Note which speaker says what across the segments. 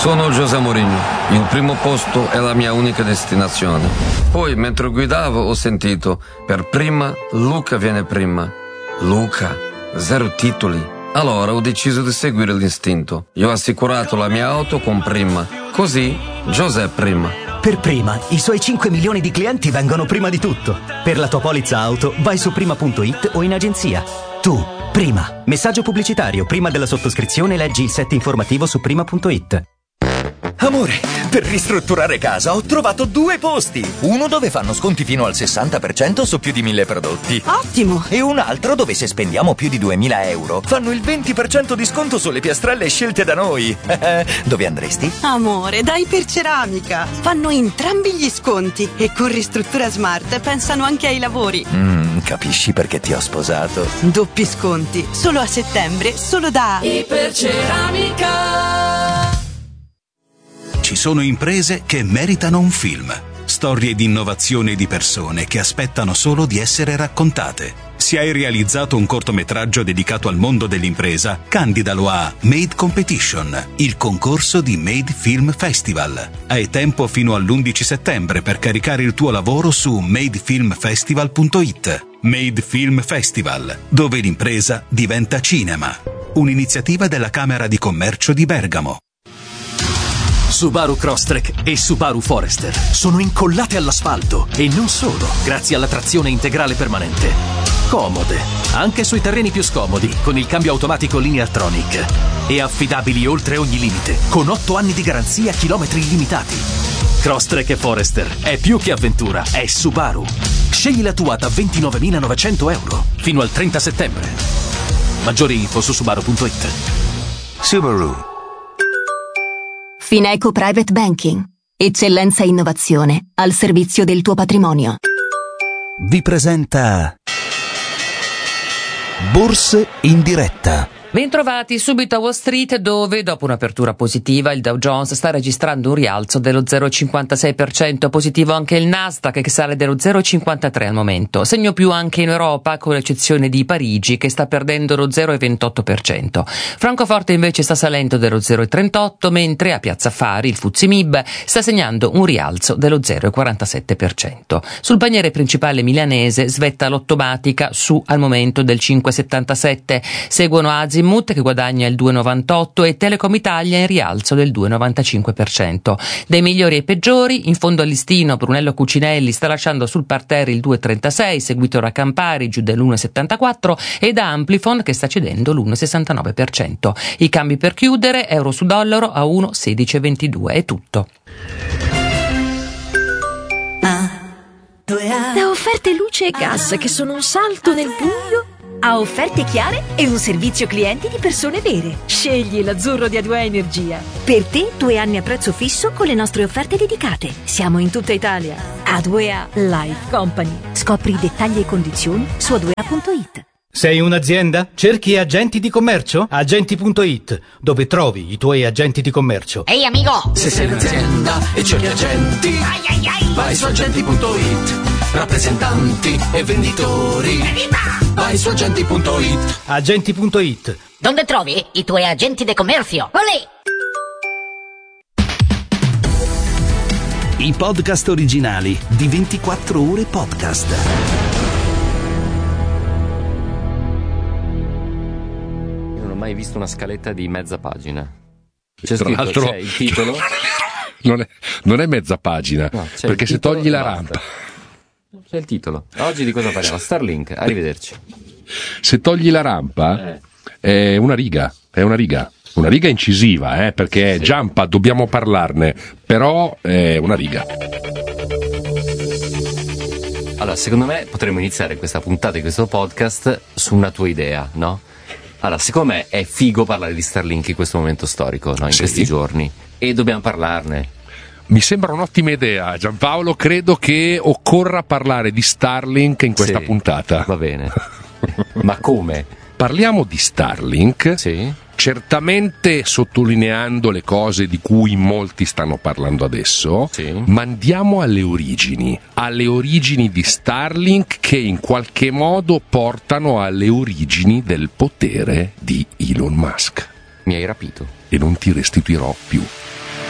Speaker 1: Sono José Mourinho. Il primo posto è la mia unica destinazione. Poi, mentre guidavo, ho sentito: per prima, Luca viene prima. Luca, 0 titoli. Allora ho deciso di seguire l'istinto. Io ho assicurato la mia auto con Prima. Così, José prima.
Speaker 2: Per Prima, i suoi 5 milioni di clienti vengono prima di tutto. Per la tua polizza auto, vai su prima.it o in agenzia. Tu, Prima. Messaggio pubblicitario. Prima della sottoscrizione leggi il set informativo su prima.it.
Speaker 3: Amore, per ristrutturare casa ho trovato 2 posti. Uno dove fanno sconti fino al 60% su più di 1000 prodotti.
Speaker 4: Ottimo!
Speaker 3: E un altro dove se spendiamo più di 2000 euro fanno il 20% di sconto sulle piastrelle scelte da noi. Dove andresti?
Speaker 4: Amore, da Iperceramica. Fanno entrambi gli sconti e con Ristruttura Smart pensano anche ai lavori.
Speaker 3: Capisci perché ti ho sposato?
Speaker 4: Doppi sconti, solo a settembre, solo da
Speaker 5: Iperceramica.
Speaker 6: Ci sono imprese che meritano un film. Storie di innovazione e di persone che aspettano solo di essere raccontate. Se hai realizzato un cortometraggio dedicato al mondo dell'impresa, candidalo a Made Competition, il concorso di Made Film Festival. Hai tempo fino all'11 settembre per caricare il tuo lavoro su madefilmfestival.it. Made Film Festival, dove l'impresa diventa cinema. Un'iniziativa della Camera di Commercio di Bergamo.
Speaker 7: Subaru Crosstrek e Subaru Forester sono incollate all'asfalto e non solo, grazie alla trazione integrale permanente. Comode, anche sui terreni più scomodi, con il cambio automatico Lineartronic. E affidabili oltre ogni limite, con 8 anni di garanzia a chilometri illimitati. Crosstrek e Forester è più che avventura, è Subaru. Scegli la tua da 29.900 euro fino al 30 settembre. Maggiori info su subaru.it.
Speaker 6: Subaru.
Speaker 8: Fineco Private Banking. Eccellenza e innovazione al servizio del tuo patrimonio.
Speaker 6: Vi presenta Borse in diretta.
Speaker 5: Bentrovati subito a Wall Street, dove dopo un'apertura positiva il Dow Jones sta registrando un rialzo dello 0,56%, positivo anche il Nasdaq che sale dello 0,53 al momento. Segno più anche in Europa, con l'eccezione di Parigi che sta perdendo lo 0,28%. Francoforte invece sta salendo dello 0,38%, mentre a Piazza Affari il FTSE MIB sta segnando un rialzo dello 0,47%. Sul paniere principale milanese svetta l'Ottomatica su al momento del 5,77, seguono Azimut che guadagna il 2,98 e Telecom Italia in rialzo del 2,95%. Dei migliori ai peggiori, in fondo al listino Brunello Cucinelli sta lasciando sul parterre il 2,36, seguito da Campari giù dell'1,74 e da Amplifon che sta cedendo l'1,69%. I cambi per chiudere: euro su dollaro a 1,1622. È tutto.
Speaker 9: Da offerte luce e gas che sono un salto nel buio a offerte chiare e un servizio clienti di persone vere. Scegli l'azzurro di A2A Energia. Per te 2 anni a prezzo fisso con le nostre offerte dedicate. Siamo in tutta Italia. A2A Life Company. Scopri i dettagli e condizioni su a2a.it.
Speaker 10: Sei un'azienda? Cerchi agenti di commercio? Agenti.it, dove trovi i tuoi agenti di commercio.
Speaker 11: Ehi amico!
Speaker 7: Se sei un'azienda e cerchi agenti, vai su agenti.it. Rappresentanti e venditori, vai su agenti.it.
Speaker 10: Agenti.it.
Speaker 11: Dove trovi i tuoi agenti di commercio? Olè!
Speaker 6: I podcast originali di 24 ore podcast.
Speaker 12: Mai visto una scaletta di mezza pagina. C'è
Speaker 13: Tra
Speaker 12: scritto,
Speaker 13: l'altro,
Speaker 12: c'è il titolo.
Speaker 13: Non è mezza pagina,
Speaker 12: No,
Speaker 13: perché se togli la rampa.
Speaker 12: C'è il titolo. Oggi di cosa parliamo? Starlink, arrivederci.
Speaker 13: Se togli la rampa è una riga, una riga incisiva, perché
Speaker 12: sì.
Speaker 13: Giampa, dobbiamo parlarne, però è una riga.
Speaker 12: Allora, secondo me potremmo iniziare questa puntata di questo podcast su una tua idea, no? Allora, secondo me è figo parlare di Starlink in questo momento storico, no? In questi giorni, e dobbiamo parlarne.
Speaker 13: Mi sembra un'ottima idea, Giampaolo. Credo che occorra parlare di Starlink in questa puntata.
Speaker 12: Va bene. Ma come?
Speaker 13: Parliamo di Starlink, certamente sottolineando le cose di cui molti stanno parlando adesso, ma andiamo alle origini di Starlink, che in qualche modo portano alle origini del potere di Elon Musk.
Speaker 12: Mi hai rapito.
Speaker 13: E non ti restituirò più.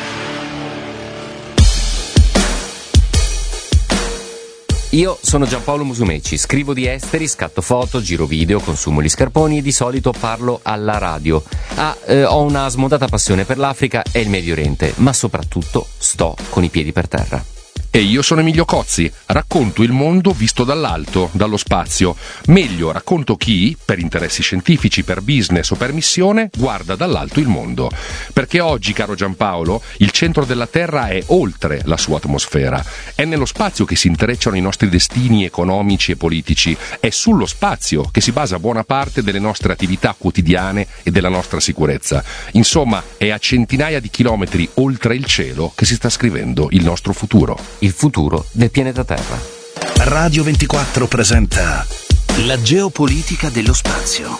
Speaker 12: Io sono Giampaolo Musumeci, scrivo di esteri, scatto foto, giro video, consumo gli scarponi e di solito parlo alla radio. Ho una smodata passione per l'Africa e il Medio Oriente, ma soprattutto sto con i piedi per terra.
Speaker 13: E io sono Emilio Cozzi, racconto il mondo visto dall'alto, dallo spazio. Meglio, racconto chi, per interessi scientifici, per business o per missione, guarda dall'alto il mondo. Perché oggi, caro Giampaolo, il centro della Terra è oltre la sua atmosfera. È nello spazio che si intrecciano i nostri destini economici e politici. È sullo spazio che si basa buona parte delle nostre attività quotidiane e della nostra sicurezza. Insomma, è a centinaia di chilometri oltre il cielo che si sta scrivendo il nostro futuro.
Speaker 12: Il futuro del pianeta Terra.
Speaker 6: Radio 24 presenta la geopolitica dello spazio.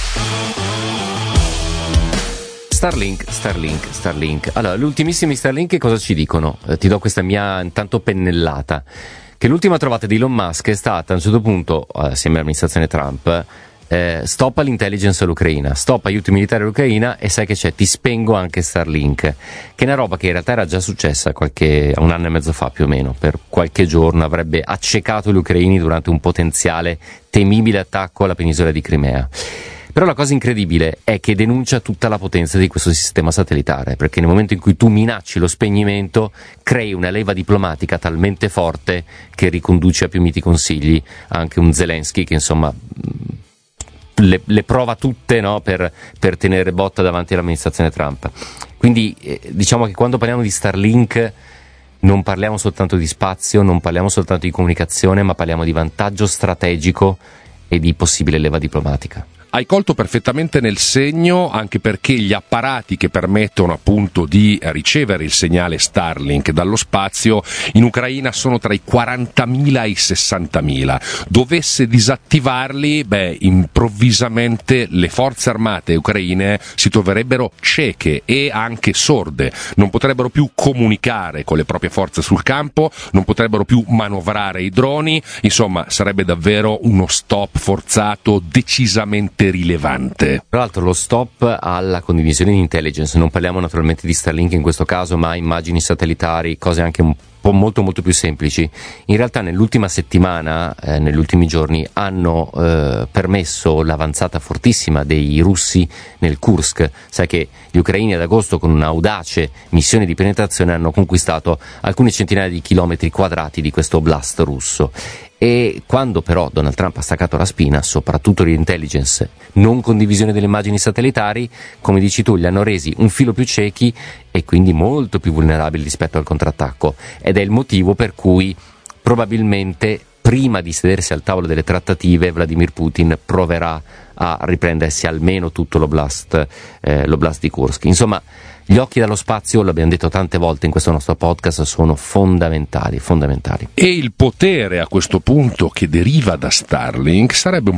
Speaker 12: Starlink. Allora, gli ultimissimi Starlink cosa ci dicono? Ti do questa mia intanto pennellata. Che l'ultima trovata di Elon Musk è stata a un certo punto, assieme all'amministrazione Trump, stop all'intelligence all'Ucraina, stop aiuti militari all'Ucraina e sai che c'è, ti spengo anche Starlink, che è una roba che in realtà era già successa un anno e mezzo fa più o meno, per qualche giorno avrebbe accecato gli ucraini durante un potenziale temibile attacco alla penisola di Crimea. Però la cosa incredibile è che denuncia tutta la potenza di questo sistema satellitare, perché nel momento in cui tu minacci lo spegnimento crei una leva diplomatica talmente forte che riconduce a più miti consigli anche un Zelensky che insomma le prova tutte, no, per tenere botta davanti all'amministrazione Trump. Quindi diciamo che quando parliamo di Starlink non parliamo soltanto di spazio, non parliamo soltanto di comunicazione, ma parliamo di vantaggio strategico e di possibile leva diplomatica.
Speaker 13: Hai colto perfettamente nel segno, anche perché gli apparati che permettono appunto di ricevere il segnale Starlink dallo spazio in Ucraina sono tra i 40.000 e i 60.000. Dovesse disattivarli, improvvisamente le forze armate ucraine si troverebbero cieche e anche sorde. Non potrebbero più comunicare con le proprie forze sul campo, non potrebbero più manovrare i droni, insomma sarebbe davvero uno stop forzato decisamente rilevante.
Speaker 12: Tra l'altro lo stop alla condivisione di intelligence, non parliamo naturalmente di Starlink in questo caso, ma immagini satellitari, cose anche un po' molto più semplici. In realtà nell'ultima settimana, negli ultimi giorni, hanno permesso l'avanzata fortissima dei russi nel Kursk. Sai che gli ucraini ad agosto con un'audace missione di penetrazione hanno conquistato alcune centinaia di chilometri quadrati di questo oblast russo. E quando però Donald Trump ha staccato la spina, soprattutto di intelligence, non condivisione delle immagini satellitari, come dici tu, li hanno resi un filo più ciechi e quindi molto più vulnerabili rispetto al contrattacco. Ed è il motivo per cui probabilmente prima di sedersi al tavolo delle trattative Vladimir Putin proverà a riprendersi almeno tutto l'oblast di Kursk. Insomma, gli occhi dallo spazio, l'abbiamo detto tante volte in questo nostro podcast, sono fondamentali.
Speaker 13: E il potere a questo punto che deriva da Starlink sarebbe un